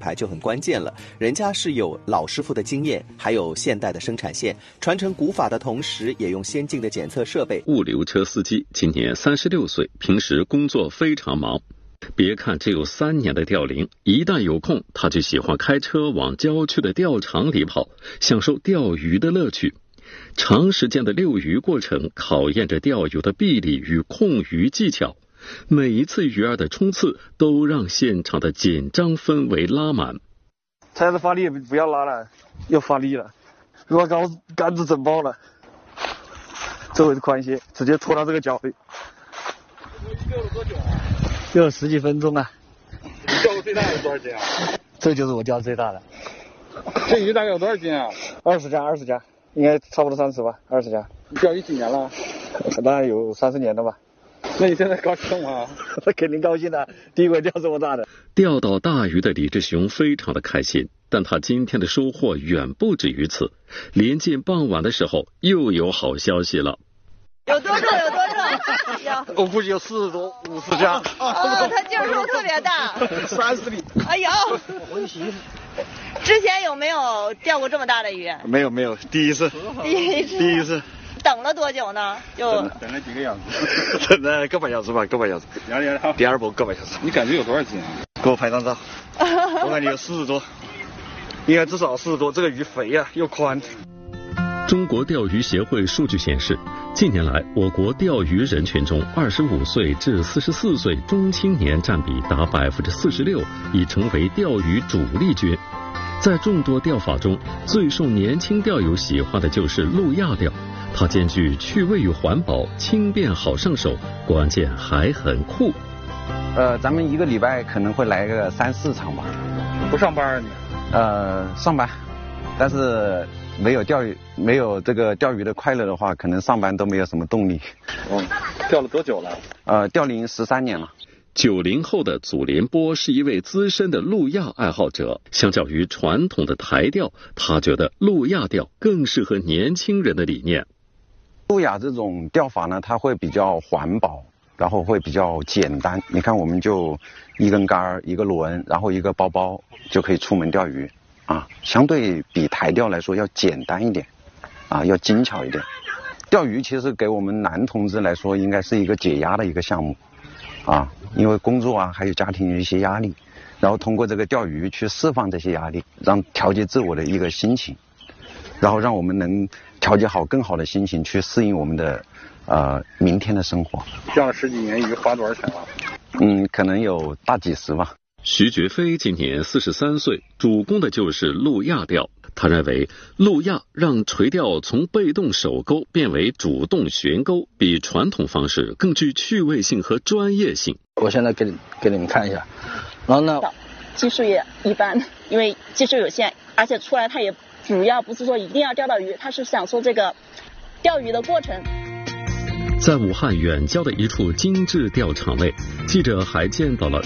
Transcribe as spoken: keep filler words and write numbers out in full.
牌就很关键了，人家是有老师傅的经验，还有现代的生产线，传承古法的同时也用先进的检测设备。 物流车司机今年三十六岁，平时工作非常忙。别看只有三年的钓龄，一旦有空，他就喜欢开车往郊区的钓场里跑，享受钓鱼的乐趣。长时间的遛鱼过程考验着钓友的臂力与控鱼技巧，每一次鱼儿的冲刺都让现场的紧张氛围拉满。 才是发力，不要拉了，要发力了。如果杆杆子整爆了，这回是宽些，直接拖到这个脚里。钓了多久啊？钓了十几分钟啊。 你钓过最大的多少斤啊？ 这就是我钓最大的。 这鱼大概有多少斤啊？ 二十加，二十加，应该差不多三十吧，二十加。 你钓鱼几年了？ 大概有三十年了吧。 那你现在高兴吗？ 那肯定高兴的，第一回钓这么大的。 钓到大鱼的李志雄非常的开心，但他今天的收获远不止于此。临近傍晚的时候，又有好消息了。 有多重？有多重？ 我估计有四十多、五十加。 哦，它劲儿是不是特别大？ 三十厘。 哎呦！之前有没有钓过这么大的鱼？ 没有没有，第一次。 第一次。 第一次。 等了多久呢？就等了几个小时。 等了个半小时吧，个半小时。 两点了。 第二波个半小时。 你感觉有多少斤啊？ 给我拍张照。我感觉有四十多，应该至少四十多。这个鱼肥呀、啊，又宽。 中国钓鱼协会数据显示，近年来我国钓鱼人群中，二十五岁至四十四岁中青年占比达百分之四十六，已成为钓鱼主力军。在众多钓法中，最受年轻钓友喜欢的就是路亚钓，它兼具趣味与环保，轻便好上手，关键还很酷。 呃，咱们一个礼拜可能会来个三四场吧。 不上班啊你？ 呃，上班，但是。没有钓鱼，没有这个钓鱼的快乐的话，可能上班都没有什么动力。 哦，钓了多久了？ 呃，钓龄十三年了。 九零后的祖林波是一位资深的路亚爱好者，相较于传统的台钓，他觉得路亚钓更适合年轻人的理念。 路亚这种钓法呢，它会比较环保，然后会比较简单。你看，我们就一根竿、一个轮，然后一个包包就可以出门钓鱼。啊，相对比台钓来说要简单一点，啊，要精巧一点。钓鱼其实给我们男同志来说，应该是一个解压的一个项目，啊，因为工作啊，还有家庭的一些压力，然后通过这个钓鱼去释放这些压力，让调节自我的一个心情，然后让我们能调节好更好的心情，去适应我们的呃明天的生活。 钓了十几年鱼，花多少钱了？ 嗯，可能有大几十吧。 徐觉飞今年四十三岁，主攻的就是路亚钓。他认为路亚让垂钓从被动手钩变为主动旋钩，比传统方式更具趣味性和专业性。 我现在给你给你们看一下，然后呢， 技术也一般，因为技术有限，而且出来它也主要不是说一定要钓到鱼，它是享受这个钓鱼的过程。 在武汉远郊的一处精致钓场内，记者还见到了